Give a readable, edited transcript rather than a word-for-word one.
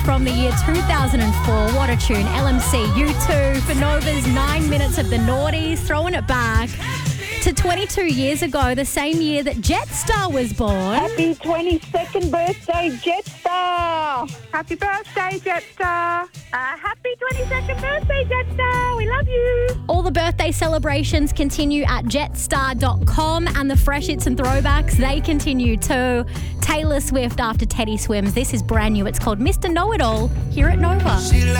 from the year 2004. What a tune. LMC, U2 for Nova's 9 Minutes of the Naughties, throwing it back to 22 years ago, the same year that Jetstar was born. Happy 22nd birthday, Jetstar! Happy birthday, Jetstar. Happy 22nd birthday, Jetstar. We love you. All the birthday celebrations continue at jetstar.com, and the fresh hits and throwbacks, they continue too. Taylor Swift after Teddy Swims. This is brand new. It's called Mr. Know-It-All here at Nova.